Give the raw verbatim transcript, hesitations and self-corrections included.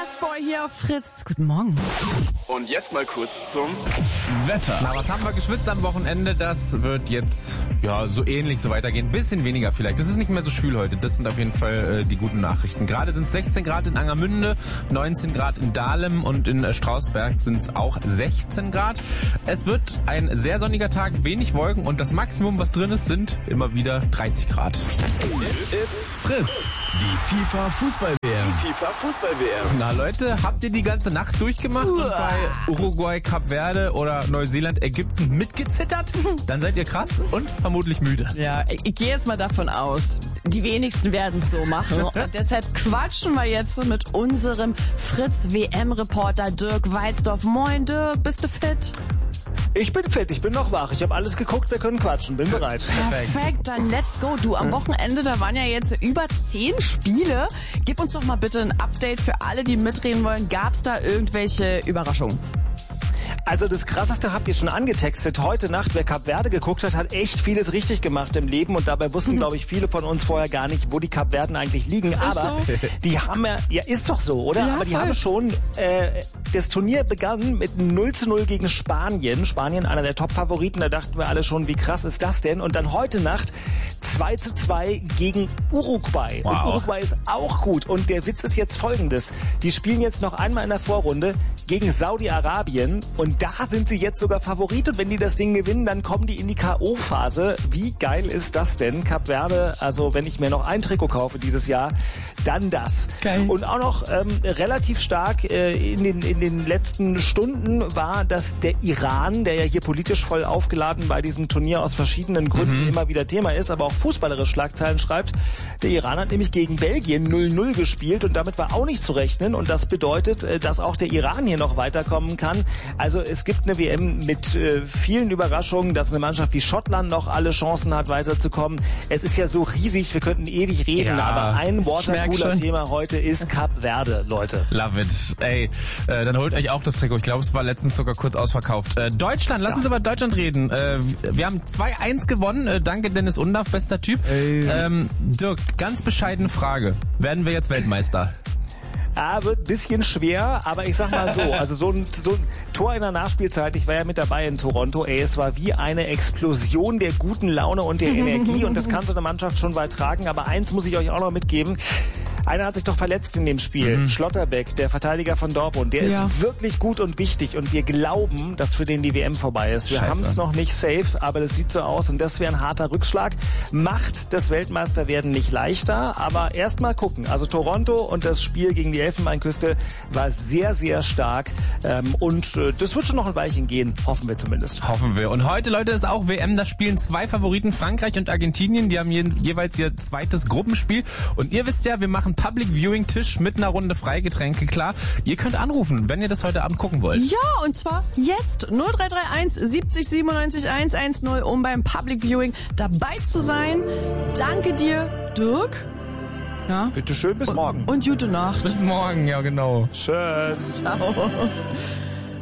Lastboy hier auf Fritz. Guten Morgen. Und jetzt mal kurz zum Wetter. Na, was haben wir geschwitzt am Wochenende? Das wird jetzt ja so ähnlich so weitergehen. Bisschen weniger vielleicht. Das ist nicht mehr so schwül heute. Das sind auf jeden Fall äh, die guten Nachrichten. Gerade sind es sechzehn Grad in Angermünde, neunzehn Grad in Dahlem und in äh, Strausberg sind es auch sechzehn Grad. Es wird ein sehr sonniger Tag, wenig Wolken und das Maximum, was drin ist, sind immer wieder dreißig Grad. It's Fritz, die FIFA-Fußball-W M. FIFA-Fußball-W M. Na Leute, habt ihr die ganze Nacht durchgemacht und bei Uruguay, Kap Verde oder Neuseeland, Ägypten mitgezittert? Dann seid ihr krass und vermutlich müde. Ja, ich, ich gehe jetzt mal davon aus, die wenigsten werden es so machen. Und deshalb quatschen wir jetzt mit unserem Fritz-W M-Reporter Dirk Walzdorf. Moin Dirk, bist du fit? Ich bin fit, ich bin noch wach. Ich habe alles geguckt, wir können quatschen, bin bereit. Perfekt, dann let's go. Du, am Wochenende, da waren ja jetzt über zehn Spiele. Gib uns doch mal bitte ein Update für alle, die mitreden wollen. Gab es da irgendwelche Überraschungen? Also das Krasseste habt ihr schon angetextet. Heute Nacht, wer Kap Verde geguckt hat, hat echt vieles richtig gemacht im Leben. Und dabei wussten, glaube ich, viele von uns vorher gar nicht, wo die Kap Verden eigentlich liegen. Aber so. die haben ja, ja ist doch so, oder? Ja, Aber die voll. haben schon, äh, das Turnier begann mit null zu null gegen Spanien. Spanien, einer der Top-Favoriten. Da dachten wir alle schon, wie krass ist das denn? Und dann heute Nacht zwei zu zwei gegen Uruguay. Wow. Und Uruguay ist auch gut. Und der Witz ist jetzt folgendes. Die spielen jetzt noch einmal in der Vorrunde gegen Saudi-Arabien. Und da sind sie jetzt sogar Favorit. Und wenn die das Ding gewinnen, dann kommen die in die K O-Phase. Wie geil ist das denn? Kap Verde, also wenn ich mir noch ein Trikot kaufe dieses Jahr, dann das. Geil. Und auch noch ähm, relativ stark äh, in, den, in den letzten Stunden war, dass der Iran, der ja hier politisch voll aufgeladen bei diesem Turnier aus verschiedenen Gründen mhm. immer wieder Thema ist, aber auch fußballerisch Schlagzeilen schreibt, der Iran hat nämlich gegen Belgien null null gespielt und damit war auch nicht zu rechnen. Und das bedeutet, äh, dass auch der Iran hier noch weiterkommen kann. Also es gibt eine W M mit äh, vielen Überraschungen, dass eine Mannschaft wie Schottland noch alle Chancen hat, weiterzukommen. Es ist ja so riesig, wir könnten ewig reden, Ja, aber ein Watercooler schon. Thema heute ist Kap Verde, Leute. Love it. Ey, äh, dann holt euch auch das Trikot. Ich glaube, es war letztens sogar kurz ausverkauft. Äh, Deutschland, lass Ja. uns über Deutschland reden. Äh, wir haben zwei eins gewonnen. Äh, danke Dennis Undaff, bester Typ. Ähm, Dirk, ganz bescheidene Frage. Werden wir jetzt Weltmeister? Ja, wird ein bisschen schwer, aber ich sag mal so, also so ein, so ein Tor in der Nachspielzeit, ich war ja mit dabei in Toronto, ey, es war wie eine Explosion der guten Laune und der Energie und das kann so eine Mannschaft schon weit tragen, aber eins muss ich euch auch noch mitgeben. Einer hat sich doch verletzt in dem Spiel. Mhm. Schlotterbeck, der Verteidiger von Dortmund. Der Ja. ist wirklich gut und wichtig und wir glauben, dass für den die W M vorbei ist. Wir haben es noch nicht safe, aber das sieht so aus und das wäre ein harter Rückschlag. Macht das Weltmeisterwerden nicht leichter, aber erst mal gucken. Also Toronto und das Spiel gegen die Elfenbeinküste war sehr, sehr stark ähm, und äh, das wird schon noch ein Weilchen gehen, hoffen wir zumindest. Hoffen wir. Und heute, Leute, ist auch W M. Da spielen zwei Favoriten, Frankreich und Argentinien. Die haben je, jeweils ihr zweites Gruppenspiel. Und ihr wisst ja, wir machen Public Viewing Tisch mit einer Runde Freigetränke, klar. Ihr könnt anrufen, wenn ihr das heute Abend gucken wollt. Ja, und zwar jetzt null drei drei eins siebzig siebenundneunzig hundertzehn, um beim Public Viewing dabei zu sein. Danke dir, Dirk. Ja. Bitte schön, bis morgen. Und gute Nacht. Bis morgen, ja genau. Tschüss. Ciao.